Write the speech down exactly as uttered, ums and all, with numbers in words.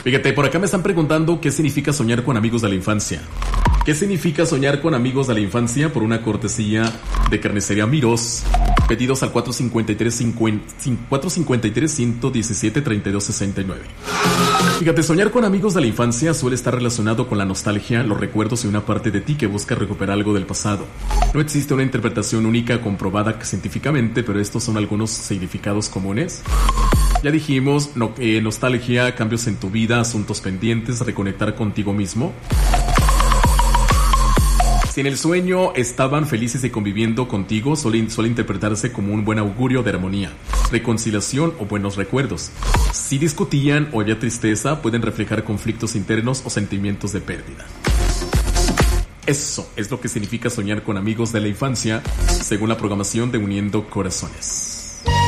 Fíjate, por acá me están preguntando qué significa soñar con amigos de la infancia. ¿Qué significa soñar con amigos de la infancia? Por una cortesía de Carnicería Miros. Pedidos al cuatro cinco tres, uno siete, tres dos seis nueve. Fíjate, soñar con amigos de la infancia suele estar relacionado con la nostalgia, los recuerdos y una parte de ti que busca recuperar algo del pasado. No existe una interpretación única comprobada científicamente, pero estos son algunos significados comunes. Ya dijimos, no, eh, nostalgia, cambios en tu vida, asuntos pendientes, reconectar contigo mismo. Si en el sueño estaban felices y conviviendo contigo, suele, suele interpretarse como un buen augurio de armonía, reconciliación o buenos recuerdos. Si discutían o había tristeza, pueden reflejar conflictos internos o sentimientos de pérdida. Eso es lo que significa soñar con amigos de la infancia, según la programación de Uniendo Corazones.